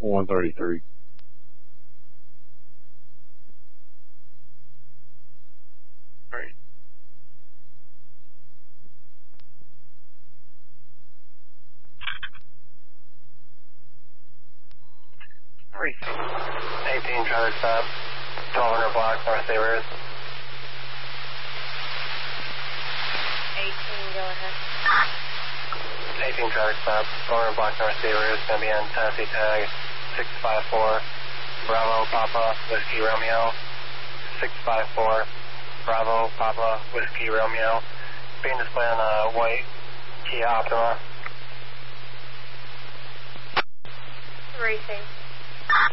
133. Great. Received. 18 traffic stop, 1200 block, North Bay Road. 18, go ahead. 18 traffic stop, 1200 block, North Bay Road. It's going to be on Tennessee tag 654, Bravo, Papa, Whiskey, Romeo. 654, Bravo, Papa, Whiskey, Romeo. Being displayed on a white Kia Optima. Racing.